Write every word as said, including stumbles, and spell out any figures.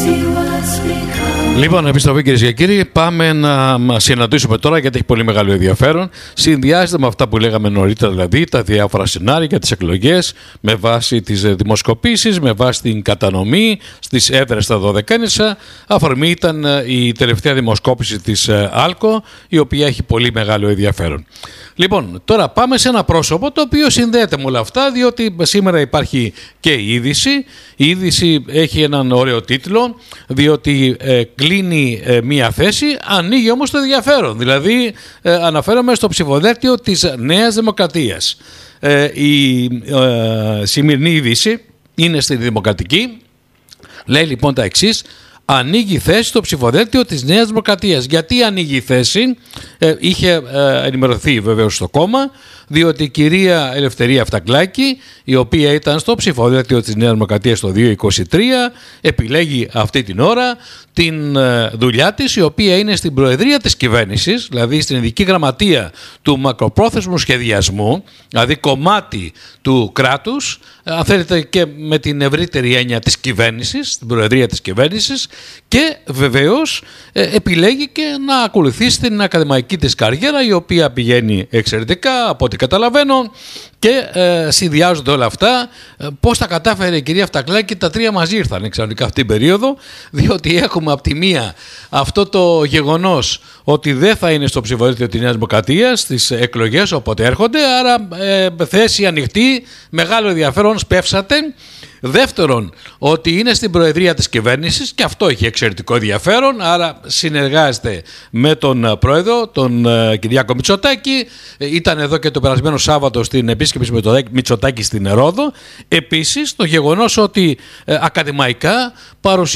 Λοιπόν, επιστροφή κυρίες και κύριοι, πάμε να συναντήσουμε τώρα γιατί έχει πολύ μεγάλο ενδιαφέρον. Συνδυάζεται με αυτά που λέγαμε νωρίτερα, δηλαδή τα διάφορα σενάρια για τις εκλογές με βάση τις δημοσκοπήσεις, με βάση την κατανομή στις έδρες στα Δωδεκάνησα. Αφορμή ήταν η τελευταία δημοσκόπηση της Άλκο, η οποία έχει πολύ μεγάλο ενδιαφέρον. Λοιπόν, τώρα πάμε σε ένα πρόσωπο το οποίο συνδέεται με όλα αυτά, διότι σήμερα υπάρχει και η είδηση. Η είδηση έχει έναν ωραίο τίτλο, διότι ε, κλείνει ε, μία θέση, ανοίγει όμως το ενδιαφέρον. Δηλαδή, ε, αναφέρομαι στο ψηφοδέλτιο της Νέας Δημοκρατίας. Ε, η ε, σημερινή είδηση είναι στη Δημοκρατική. Λέει λοιπόν τα εξής. Ανοίγει θέση στο ψηφοδέλτιο της Νέας Δημοκρατίας. Γιατί ανοίγει θέση? Ε, είχε ε, ενημερωθεί βεβαίως στο κόμμα, διότι η κυρία Ελευθερία Αυτακλάκη, η οποία ήταν στο ψηφοδέλτιο της Νέας Δημοκρατίας το δύο χιλιάδες είκοσι τρία, επιλέγει αυτή την ώρα την ε, δουλειά της, η οποία είναι στην προεδρία της κυβέρνησης, δηλαδή στην ειδική γραμματεία του μακροπρόθεσμου σχεδιασμού, δηλαδή κομμάτι του κράτους, αν θέλετε και με την ευρύτερη έννοια της κυβέρνησης, την προεδρία της κυβέρνησης, και βεβαίως ε, επιλέγει και να ακολουθήσει την ακαδημαϊκή της καριέρα, η οποία πηγαίνει εξαιρετικά από ό,τι καταλαβαίνω, και ε, συνδυάζονται όλα αυτά. Ε, πώς τα κατάφερε η κυρία Αυτακλάκη? Τα τρία μαζί ήρθαν εξαιρετικά αυτή την περίοδο, διότι έχουμε από τη μία αυτό το γεγονός ότι δεν θα είναι στο ψηφοδέλτιο της Νέας Δημοκρατίας στις εκλογές όποτε έρχονται, άρα ε, θέση ανοιχτή, μεγάλο ενδιαφέρον, σπεύσατε. Δεύτερον, ότι είναι στην προεδρία της κυβέρνησης και αυτό έχει εξαιρετικό ενδιαφέρον, άρα συνεργάζεται με τον πρόεδρο, τον uh, Κυριάκο Μητσοτάκη. Ήταν εδώ και το περασμένο Σάββατο στην επίσκεψη με τον Μητσοτάκη στην Ρόδο. Επίσης, το γεγονός ότι uh, ακαδημαϊκά παρουσιάζει